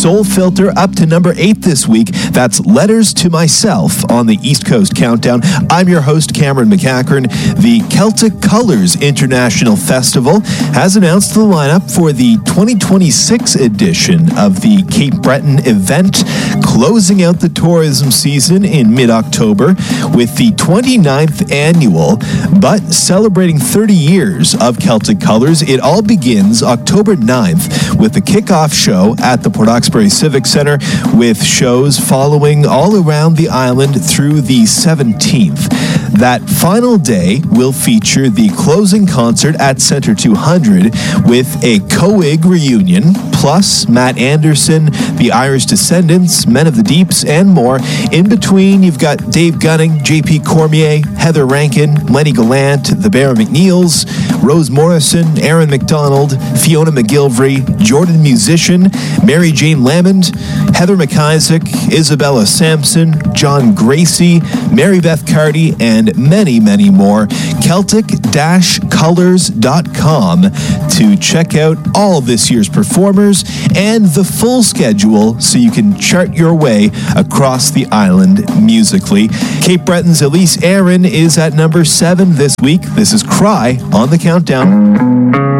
Soul Filter up to number 8 this week. That's Letters to Myself on the East Coast Countdown. I'm your host, Cameron McCachran. The Celtic Colors International Festival has announced the lineup for the 2026 edition of the Cape Breton event, closing out the tourism season in mid-October with the 29th annual, but celebrating 30 years of Celtic Colors. It all begins October 9th with the kickoff show at the Port Hawkesbury Civic Centre, with shows following all around the island through the 17th. That final day will feature the closing concert at Centre 200 with a Coig reunion, plus Matt Anderson, the Irish Descendants, Men of the Deeps, and more. In between, you've got Dave Gunning, JP Cormier, Heather Rankin, Lenny Gallant, the Bear McNeils, Rose Morrison, Aaron McDonald, Fiona McGilvery, Jordan Musician, Mary Jane Lamond, Heather McIsaac, Isabella Sampson, John Gracie, Mary Beth Carty, and many, many more. Celtic-Colors.com to check out all this year's performers and the full schedule so you can chart your way across the island musically. Cape Breton's Elise Aaron is at number 7 this week. This is Cry on the Countdown.